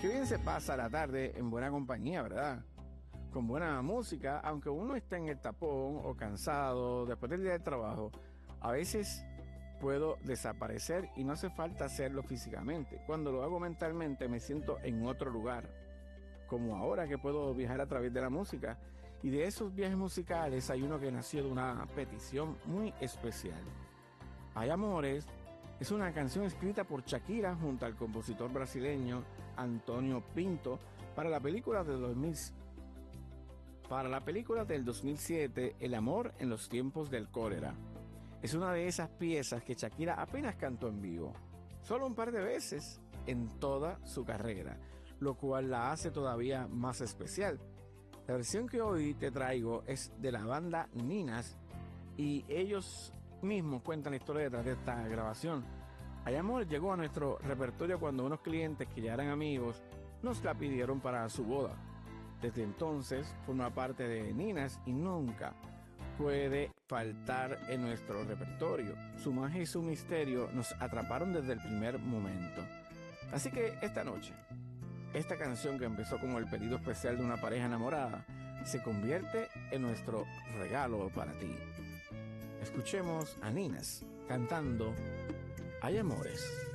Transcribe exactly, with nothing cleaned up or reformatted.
Qué bien se pasa la tarde en buena compañía, ¿verdad? Con buena música, aunque uno esté en el tapón o cansado después del día de trabajo, a veces puedo desaparecer y no hace falta hacerlo físicamente. Cuando lo hago mentalmente me siento en otro lugar, como ahora que puedo viajar a través de la música. Y de esos viajes musicales hay uno que nació de una petición muy especial. Hay Amores es una canción escrita por Shakira junto al compositor brasileño Antonio Pinto para la película de dos mil, para la película del dos mil siete, El amor en los tiempos del cólera. Es una de esas piezas que Shakira apenas cantó en vivo, solo un par de veces en toda su carrera, lo cual la hace todavía más especial. La versión que hoy te traigo es de la banda Ninas y ellos mismos cuentan la historia detrás de esta grabación. Hay Amor llegó a nuestro repertorio cuando unos clientes que ya eran amigos nos la pidieron para su boda. Desde entonces forma parte de Ninas y nunca puede faltar en nuestro repertorio. Su magia y su misterio nos atraparon desde el primer momento. Así que esta noche, esta canción que empezó como el pedido especial de una pareja enamorada se convierte en nuestro regalo para ti. Escuchemos a Ninas cantando Hay Amores.